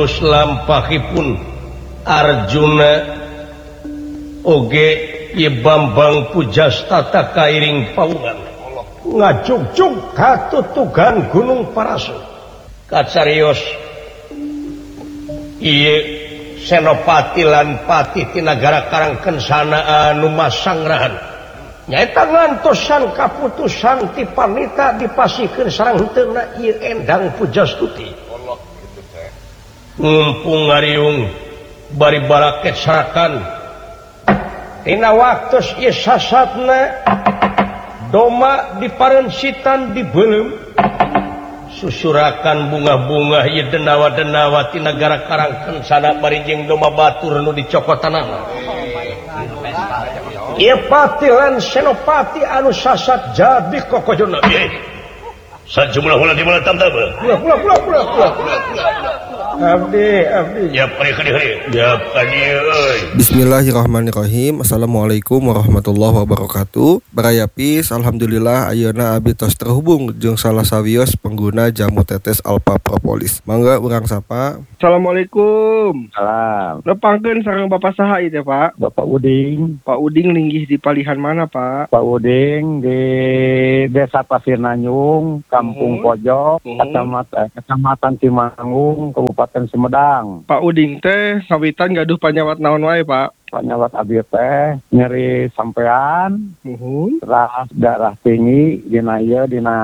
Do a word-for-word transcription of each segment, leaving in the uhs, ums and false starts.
terus lampahipun Arjuna oge ieu Bambang Pujastata kairing paungan ngajugjug katutugan Gunung Parasut kacarios ieu Senopati lan Pati ti nagara Karangkensana anu masangrahan nyaeta ngantosan kaputusan ti panita dipasikeun sareng heuteungna ieu Endang Pujastuti ngumpung ngariung bari baraket sarakan tina waktos ieu sasatna doma diparensitan dibeulem susurakan bunga-bunga ieu denawa-denawa ti nagara Karangkensana bari jeung doma batur nu dicokotanana ieu Pati lan Senopati anu sasat jadi kokojonna ieu sajumlah ulah di mana tamtama pula pula pula pula pula abdi abdi ya pari kadi ya padi euy Bismillahirrahmanirrahim. Assalamualaikum warahmatullahi wabarakatuh. Barayapis alhamdulillah ayeuna abdi tos terhubung jeung salah sawios pengguna jamu tetes Alpha Propolis. Mangga urang sapa. Assalamualaikum. Salam. Nepangkeun sareng Bapak saha ieu teh, Pak? Bapak Uding. Pak Uding linggih di palihan mana, Pak? Pak Uding di Desa Pasir Nanyung, Kampung Uhum. Pojok, Uhum. Kecamatan Kecamatan Cimangung, Kabupaten Sumedang. Pak Uding teh ngawitan gaduh panyawat naon wae, Pak? Panyawat abdi teh nyeri sampean, Nuhun. ras darah tinggi dina ieu dina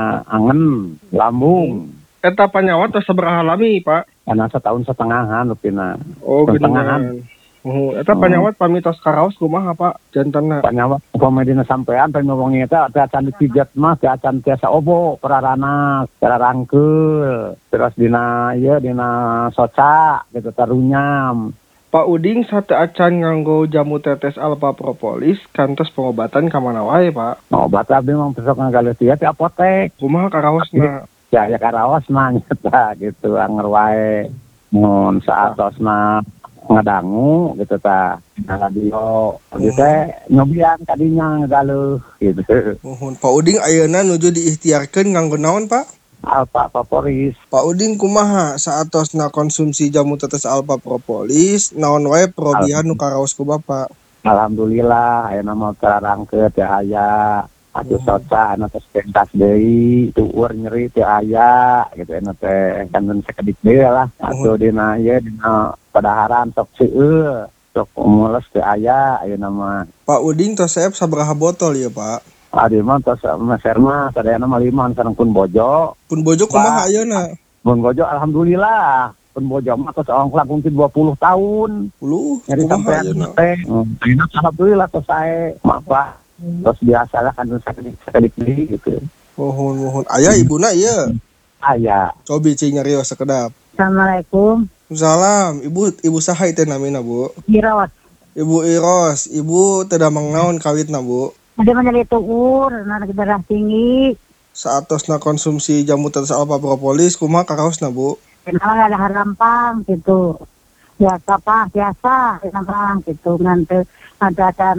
angen, lambung. Eta panyawat tos sabaraha lami, Pak? Karena setahun setengahan rupina. Oh, Setengahan. geuningan. Nuhun. Eta panyawat pamitos karaos kumaha, Pak? Jantanna. Panyawat upama dina sampean pengen ngomongin eta teh acan dipijet mah teh acan tiasa obo perarana cara rangkeul terus dina ieu dina soca gitu tarunyam. Pak Uding sate acan nganggo jamu tetes Alpha Propolis kantos pengobatan ka mana wae, Pak? Nah, obat abdi mah besok ngagaleus ieu ti apotek. Kumaha karaosna? Ya ya karaos mah nyata gitu anger wae. Mun saatosna ngadangu gitu ta. Nah, radio gitu teh nyobian kadinya ngagaleus gitu. Nuhun. Pak Uding ayeuna nuju diikhtiarkeun nganggo naon, Pak? Alpha Propolis. Pak Uding kumaha saatosna konsumsi jamu tetes Alpha Propolis naon wae perobihan nu karaos ku Bapak. Alhamdulillah ayeuna mah terangkeut teh aya atuh soca anu tos pentas deui tueur nyeri teh aya gitu anu teh kangen sakedik deui lah atuh dina ieu dina padaharan sok seueur sok mules teh aya ayeuna mah. Pak Uding tos saep sabaraha botol ya, Pak? Adi mah tos meser mah sadayana mah lima sareng pun bojo. Pun bojo kumaha ayeuna? Pun bojo alhamdulillah. Pun bojo mah tos ongklak mungkin dua puluh tahun. Puluh Nyari kumaha sampean ayeuna? teh. Ayeuna alhamdulillah tos sae. Mapa tos biasalah kan sakedik deui gitu. Mohon mohon. Aya ibuna ieu. Aya. Cobi cing nyarios sakedap. Assalamualaikum. Salam. Ibu ibu saha teh namina, Bu? Iros. Ibu Iros. Ibu teu damang naon kawitna, Bu? Ada menjadi tuur, anak darah tinggi. Saatosna konsumsi jamu tetes Alpha Propolis kumaha karaosna, Bu? Kenapa ada harampang gitu. Biasa Pak, biasa. Harampang gitu. Nanti ada akan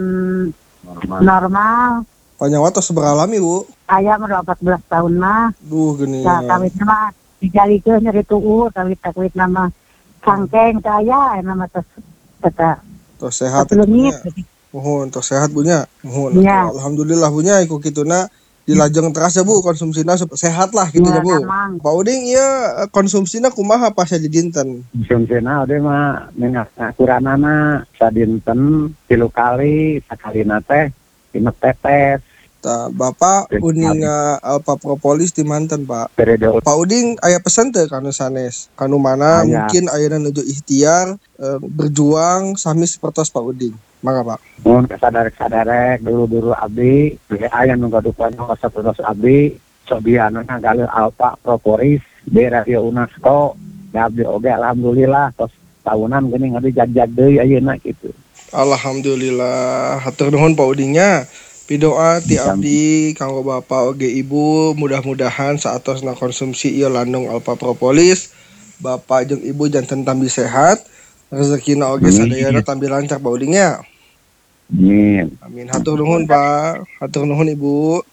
normal. Panyawat tos sabaraha lami, Bu? Ayam udah empat belas tahun mah. Duh geuning. Ya, kawit nama dijalikeun nyeri tuur, kawit kawit nama sangkeng saya, nama tos kata. Tos sehat. Pelungit. Mohon tos sehat bunya. Mohon. Ya. Alhamdulillah bunya iku kituna dilajeng teras ya, Bu, konsumsina supaya sehat lah gitu ya, Ya, Bu. memang. Pak Uding ieu konsumsina kumaha pas di dinten? Konsumsina ode mah minyak akuranana sadinten tilu kali sakalina teh lima tetes. Tah, Bapak Uning Alpha Propolis di manten, Pak. Periode Pak Uding aya pesen teu kanu sanes? Kanu mana Aya. mungkin ayeuna nuju ikhtiar eh, berjuang sami sapertos Pak Uding. Mangga, Pak. mun kasadarek-sadarek dulu-dulu abdi aya nu gadupannya sapertos abdi sobiana ngagaleus Alpha Propolis di Radio UNESCO. Da abdi oge alhamdulillah tos tahunan geuning abdi jag-jag deui ayeuna kitu. Alhamdulillah. Hatur nuhun Pak Udingnya. Pidoa ti abdi kanggo Bapak oge Ibu mudah-mudahan saatosna konsumsi ieu landung Alpha Propolis Bapak jeung Ibu janten tambi sehat rezekina oge sadayana tambi lancar Pak Udingnya. Amin. Amin. Hatur nuhun Pak. Hatur nuhun Ibu.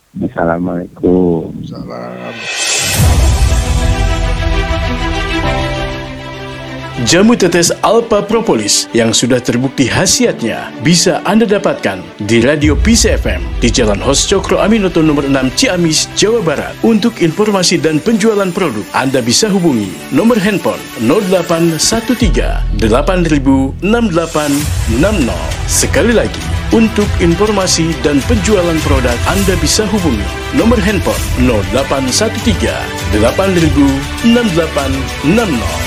Assalamualaikum. Salam. Jamu tetes Alpha Propolis yang sudah terbukti khasiatnya bisa Anda dapatkan di Radio Peace F M di Jalan Hos Cokro Aminoto nomor enam Ciamis, Jawa Barat. Untuk informasi dan penjualan produk, Anda bisa hubungi nomor handphone nol delapan satu tiga delapan nol enam delapan enam nol. Sekali lagi, untuk informasi dan penjualan produk Anda bisa hubungi nomor handphone nol delapan satu tiga delapan nol enam delapan enam nol.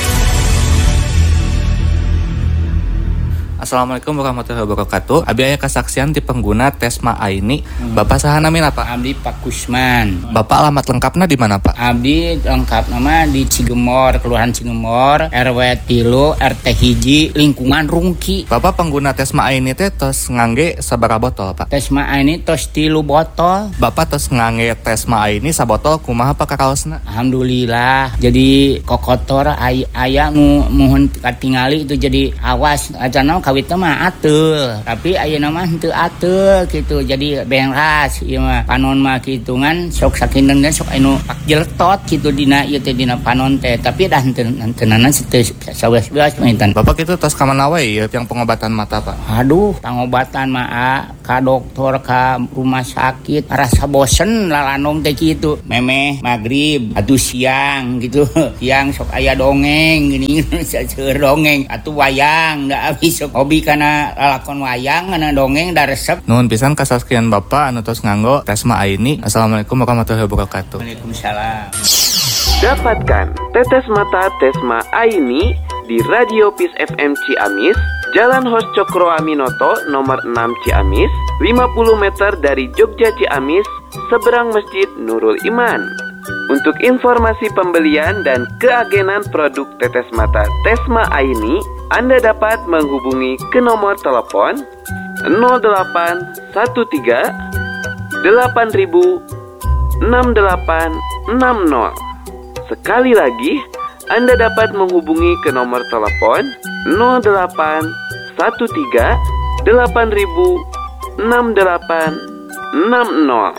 Assalamualaikum warahmatullahi wabarakatuh. Abi aya kesaksian di pengguna Tesma Aini. Hmm. Bapak saha namina Pak? Abdi Pak Kusman. Bapak alamat lengkapnya di mana Pak? Abdi lengkap nama di Cigemor, Kelurahan Cigemor, R W tilu, R T hiji, lingkungan Rungki. Bapak pengguna Tesma Aini teh tos ngangge sabaraha botol Pak? Tesma Aini tos tilu botol. Bapak tos ngangge Tesma Aini sabotol kumaha Pak kakaosna? Alhamdulillah. Jadi kokotor ay- aya nu mohon katingali itu jadi awas acan kawit mah atul, tapi ayeuna mah henteu atul gitu. Jadi beras ieu mah panon mah kitungan sok sakinten sok anu pak jeltot gitu dina ieu teh dina panon teh, tapi dah henteu henteunana teu saweas-weas maintan. Bapak kitu tos ka mana we ieu yang pengobatan mata Pak? Aduh, pengobatan mah ka dokter ka rumah sakit rasa bosen lalanong teh kitu. Memeh magrib atuh siang gitu. Siang sok aya dongeng gini saeur dongeng atuh wayang da abis sok hobi kana lalakon wayang kana dongeng da resep. Nuhun pisan kasaskian Bapak anu tos nganggo Tesma Aini. Assalamualaikum warahmatullahi wabarakatuh. Waalaikumsalam. Dapatkan tetes mata Tesma Aini di Radio Peace F M Ciamis, Jalan Hos Cokro Aminoto nomor enam Ciamis, lima puluh meter dari Jogja Ciamis, seberang Masjid Nurul Iman. Untuk informasi pembelian dan keagenan produk tetes mata Tesma Aini, Anda dapat menghubungi ke nomor telepon nol delapan satu tiga delapan nol enam delapan enam nol. Sekali lagi, Anda dapat menghubungi ke nomor telepon nol delapan satu tiga delapan nol enam delapan enam nol.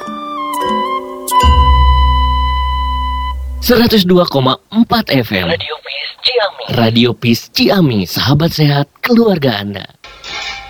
seratus dua koma empat F M Radio Peace Ciamis. Radio Peace Ciamis, sahabat sehat keluarga Anda.